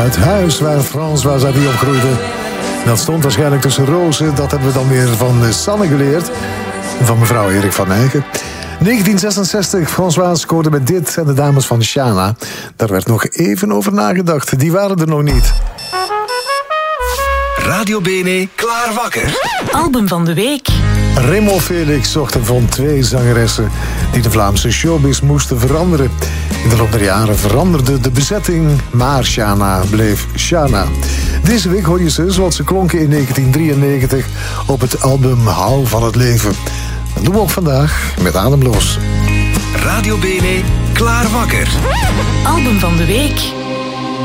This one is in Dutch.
Het huis waar François Hardy opgroeide. Dat stond waarschijnlijk tussen rozen. Dat hebben we dan weer van Sanne geleerd. Van mevrouw Erik van Eycken. 1966, François scoorde met dit en de dames van Shana. Daar werd nog even over nagedacht. Die waren er nog niet. Radio Bene, klaar wakker. Album van de week. Raymond Felix zocht en vond twee zangeressen die de Vlaamse showbiz moesten veranderen. In de loop der jaren veranderde de bezetting, maar Shana bleef Shana. Deze week hoor je ze zoals ze klonken in 1993 op het album Hou van het leven. Dat doen we ook vandaag met Ademloos. Radio Bene, klaar wakker. Album van de week.